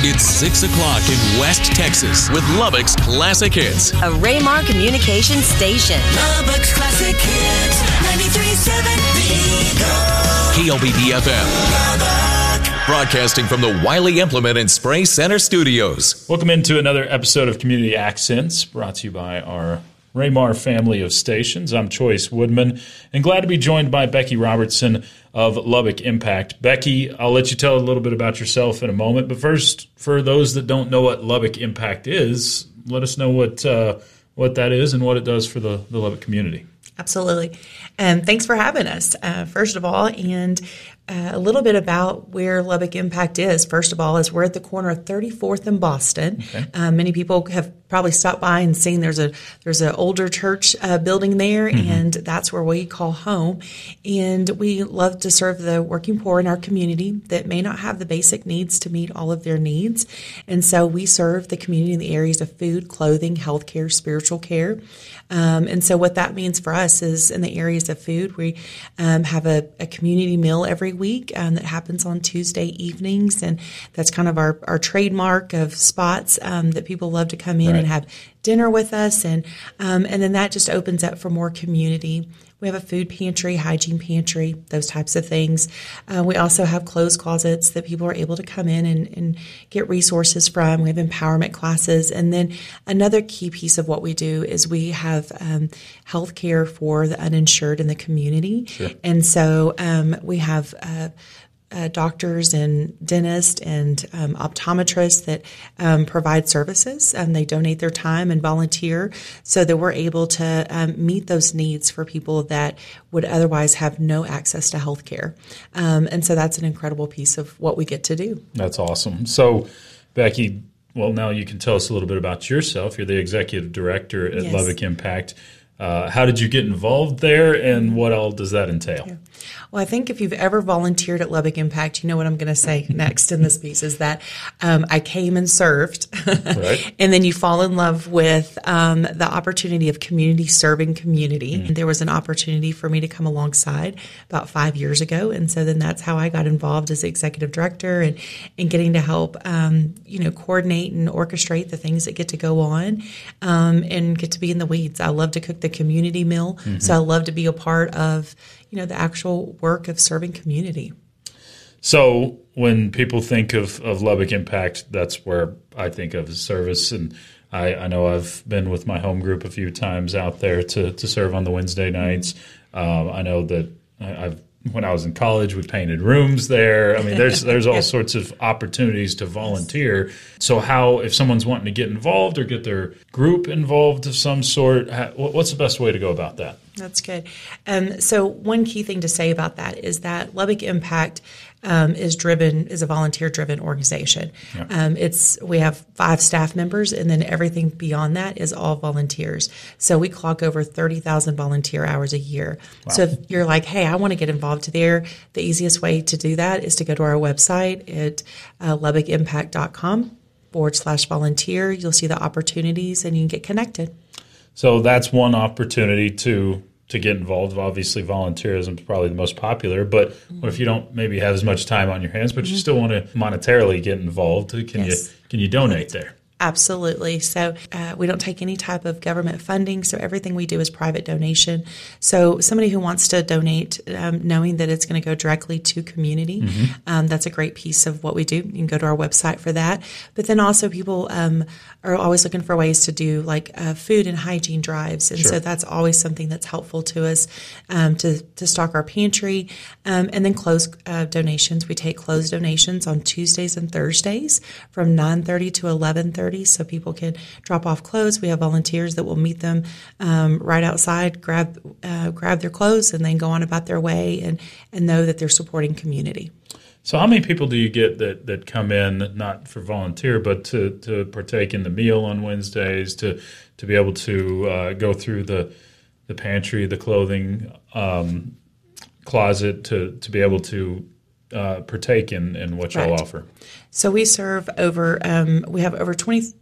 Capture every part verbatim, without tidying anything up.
It's six o'clock in West Texas with Lubbock's Classic Hits. A Raymar Communications station. Lubbock's Classic Hits, ninety-three point seven Vigo. K L B D F M. Lubbock. Broadcasting from the Wiley Implement and Spray Center Studios. Welcome into another episode of Community Accents, brought to you by our Raymar family of stations. I'm Choice Woodman, and glad to be joined by Becky Robertson of Lubbock Impact. Becky, I'll let you tell a little bit about yourself in a moment, but first, for those that don't know what Lubbock Impact is, let us know what uh, what that is and what it does for the, the Lubbock community. Absolutely. And thanks for having us, uh, first of all. And uh, a little bit about where Lubbock Impact is. First of all, is we're at the corner of thirty-fourth and Boston. Okay. Uh, many people have probably stopped by and seen there's a there's an older church uh, building there, mm-hmm. and that's where we call home. And we love to serve the working poor in our community that may not have the basic needs to meet all of their needs. And so we serve the community in the areas of food, clothing, healthcare, spiritual care. Um, and so what that means for us is in the areas of food, we um, have a, a community meal every week um, that happens on Tuesday evenings. And that's kind of our, our trademark of spots um, that people love to come in right. and have dinner with us. And, um, and then that just opens up for more community. We have a food pantry, hygiene pantry, those types of things. Uh, we also have clothes closets that people are able to come in and, and get resources from. We have empowerment classes. And then another key piece of what we do is we have um, health care for the uninsured in the community. Sure. And so um, we have uh, Uh, doctors and dentists and um, optometrists that um, provide services, and they donate their time and volunteer so that we're able to um, meet those needs for people that would otherwise have no access to health care. Um, and so that's an incredible piece of what we get to do. That's awesome. So, Becky, well, now you can tell us a little bit about yourself. You're the executive director at yes. Lubbock Impact. Uh, how did you get involved there, and what all does that entail? Yeah. Well, I think if you've ever volunteered at Lubbock Impact, you know what I'm going to say next in this piece is that um, I came and served, right. and then you fall in love with um, the opportunity of community serving community. Mm. And there was an opportunity for me to come alongside about five years ago, and so then that's how I got involved as executive director and, and getting to help, um, you know, coordinate and orchestrate the things that get to go on um, and get to be in the weeds. I love to cook the community meal, mm-hmm. so I love to be a part of, you know, the actual work of serving community. So when people think of, of Lubbock Impact, that's where I think of service. And I, I know I've been with my home group a few times out there to, to serve on the Wednesday nights. Um, I know that I've when I was in college, we painted rooms there. I mean, there's there's all sorts of opportunities to volunteer. So how, if someone's wanting to get involved or get their group involved of some sort, what's the best way to go about that? That's good. Um, so one key thing to say about that is that Lubbock Impact um, is driven is a volunteer-driven organization. Yeah. Um, it's we have five staff members, and then everything beyond that is all volunteers. So we clock over thirty thousand volunteer hours a year. Wow. So if you're like, hey, I want to get involved there, the easiest way to do that is to go to our website at uh, lubbock impact dot com forward slash volunteer. You'll see the opportunities, and you can get connected. So that's one opportunity to to get involved. Obviously, volunteerism is probably the most popular, but mm-hmm. what if you don't maybe have as much time on your hands, but mm-hmm. you still want to monetarily get involved? Can yes. you can you donate there? Absolutely. So uh, we don't take any type of government funding, so everything we do is private donation. So somebody who wants to donate, um, knowing that it's going to go directly to community, mm-hmm. um, that's a great piece of what we do. You can go to our website for that. But then also people um, are always looking for ways to do like uh, food and hygiene drives. And sure. so that's always something that's helpful to us um, to, to stock our pantry. Um, and then clothes uh, donations. We take clothes donations on Tuesdays and Thursdays from nine thirty to eleven thirty. So people can drop off clothes. We have volunteers that will meet them um, right outside, grab uh, grab their clothes, and then go on about their way and, and know that they're supporting community. So how many people do you get that, that come in, not for volunteer, but to, to partake in the meal on Wednesdays, to to be able to uh, go through the the pantry, the clothing um, closet, to, to be able to uh, partake in, in what y'all right. offer? So we serve over, um, we have over twenty,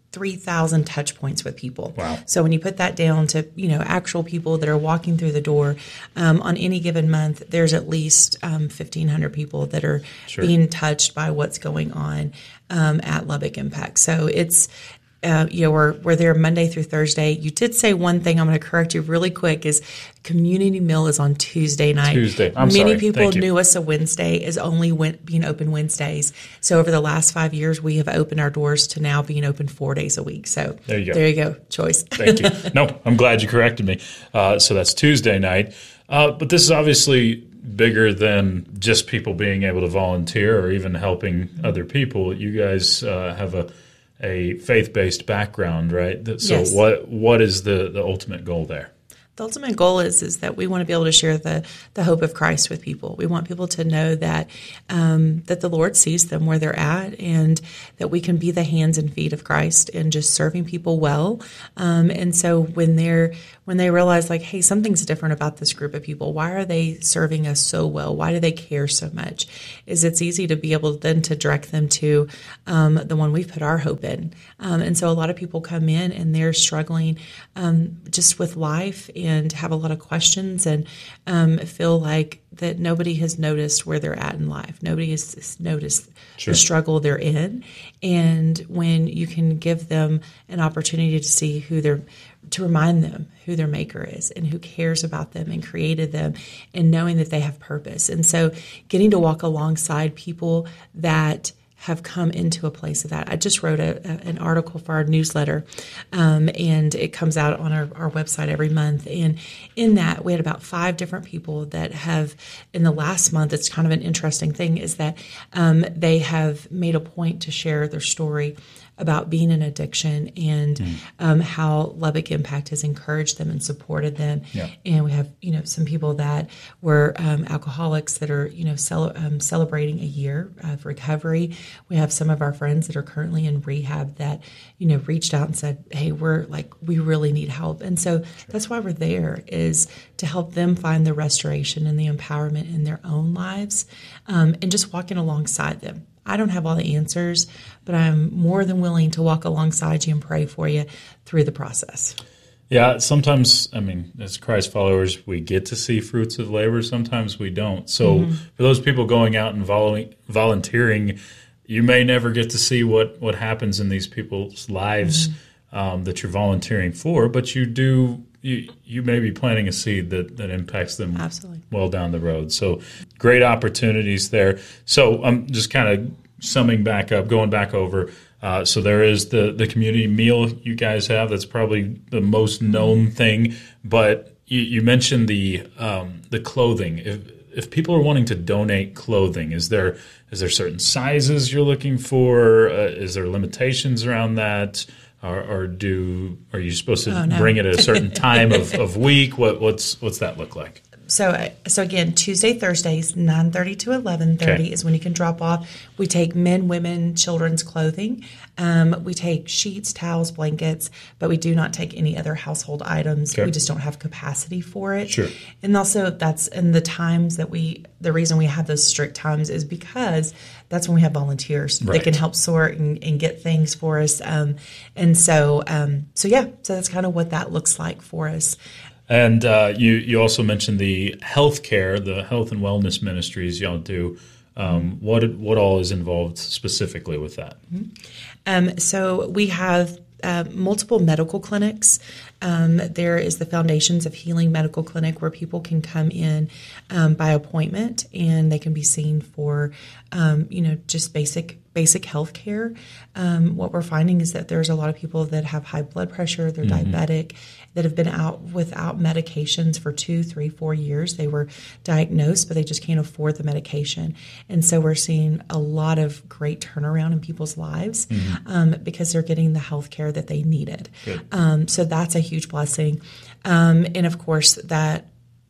three thousand touch points with people. Wow. So when you put that down to, you know, actual people that are walking through the door, um, on any given month, there's at least um, fifteen hundred people that are Sure. being touched by what's going on um, at Lubbock Impact. So it's, Uh, you know, we're, we're there Monday through Thursday. You did say one thing I'm going to correct you really quick is community meal is on Tuesday night. Tuesday. I'm Many sorry. people Thank you. knew us a Wednesday is only went, being open Wednesdays. So over the last five years, we have opened our doors to now being open four days a week. So There you go. There you go. Choice. Thank you. No, I'm glad you corrected me. Uh, so that's Tuesday night. Uh, but this is obviously bigger than just people being able to volunteer or even helping other people. You guys uh, have a a faith-based background, right? That- So Yes. what what is the, the ultimate goal there? The ultimate goal is is that we want to be able to share the, the hope of Christ with people. We want people to know that um, that the Lord sees them where they're at, and that we can be the hands and feet of Christ and just serving people well. Um, and so when they're when they realize like, hey, something's different about this group of people. Why are they serving us so well? Why do they care so much? Is it's easy to be able then to direct them to um, the one we've put our hope in. Um, and so a lot of people come in and they're struggling um, just with life and have a lot of questions and um, feel like that nobody has noticed where they're at in life. Nobody has noticed Sure. the struggle they're in. And when you can give them an opportunity to see who they're, to remind them who their maker is and who cares about them and created them, and knowing that they have purpose. And so getting to walk alongside people that have come into a place of that. I just wrote a, a, an article for our newsletter, um, and it comes out on our, our website every month. And in that, we had about five different people that have, in the last month, it's kind of an interesting thing, is that um, they have made a point to share their story about being in addiction and mm. um, how Lubbock Impact has encouraged them and supported them. Yeah. And we have, you know, some people that were um, alcoholics that are, you know, cel- um, celebrating a year of recovery. We have some of our friends that are currently in rehab that, you know, reached out and said, hey, we're like, we really need help. And so sure. that's why we're there, is to help them find the restoration and the empowerment in their own lives, um, and just walking alongside them. I don't have all the answers, but I'm more than willing to walk alongside you and pray for you through the process. Yeah, sometimes, I mean, as Christ followers, we get to see fruits of labor. Sometimes we don't. So mm-hmm. for those people going out and vol- volunteering, you may never get to see what, what happens in these people's lives mm-hmm. um, that you're volunteering for, but you do. You, you may be planting a seed that, that impacts them Absolutely. well down the road. So great opportunities there. So I'm just kind of summing back up, going back over. Uh, so there is the, the community meal you guys have. That's probably the most known thing. But you, you mentioned the um, the clothing. If if people are wanting to donate clothing, is there is there certain sizes you're looking for? Uh, is there limitations around that? Or, or do are you supposed to oh, no. bring it at a certain time of, of week? What what's what's that look like? So, so again, Tuesday, Thursdays, nine thirty to eleven thirty okay. is when you can drop off. We take men, women, children's clothing. Um, we take sheets, towels, blankets, but we do not take any other household items. Okay. We just don't have capacity for it. Sure. And also, that's in the times that we. The reason we have those strict times is because that's when we have volunteers right. that can help sort and, and get things for us. Um, and so, um, so yeah, so that's kind of what that looks like for us. And uh, you, you also mentioned the healthcare, the health and wellness ministries y'all do. Um, what what all is involved specifically with that? Mm-hmm. Um, so we have uh, multiple medical clinics. Um, there is the Foundations of Healing Medical Clinic, where people can come in um, by appointment, and they can be seen for, um, you know, just basic basic health care. Um, what we're finding is that there's a lot of people that have high blood pressure, they're mm-hmm. diabetic, that have been out without medications for two, three, four years. They were diagnosed, but they just can't afford the medication. And so we're seeing a lot of great turnaround in people's lives mm-hmm. um, because they're getting the health care that they needed. Um, so that's a huge blessing. Um, and of course, that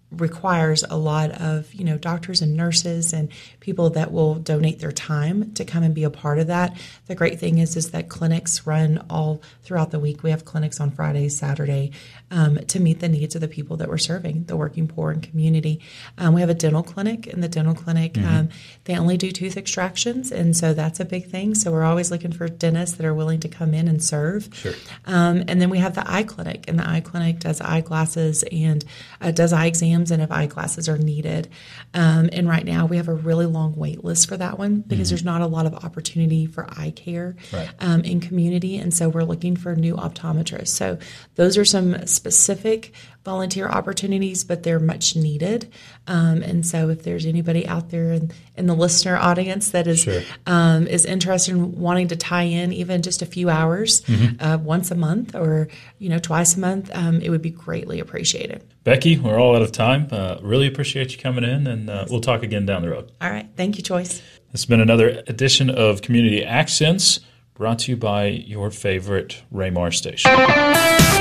requires a lot of, you know, doctors and nurses and people that will donate their time to come and be a part of that. The great thing is, is that clinics run all throughout the week. We have clinics on Friday, Saturday, um, to meet the needs of the people that we're serving, the working poor and community. Um, we have a dental clinic. In the dental clinic, mm-hmm. um, they only do tooth extractions, and so that's a big thing. So we're always looking for dentists that are willing to come in and serve. Sure. Um, and then we have the eye clinic, and the eye clinic does eyeglasses and uh, does eye exams and if eyeglasses are needed. Um, and right now we have a really long wait list for that one because mm-hmm. there's not a lot of opportunity for eye care right. um, in community. And so we're looking for new optometrists. So those are some specific volunteer opportunities, but they're much needed. Um, and so if there's anybody out there in, in the listener audience that is sure. um, is interested in wanting to tie in even just a few hours mm-hmm. uh, once a month or, you know, twice a month, um, it would be greatly appreciated. Becky, we're all out of time. Uh, really appreciate you coming in, and uh, we'll talk again down the road. All right. Thank you, Choice. This has been another edition of Community Accents, brought to you by your favorite Raymar station.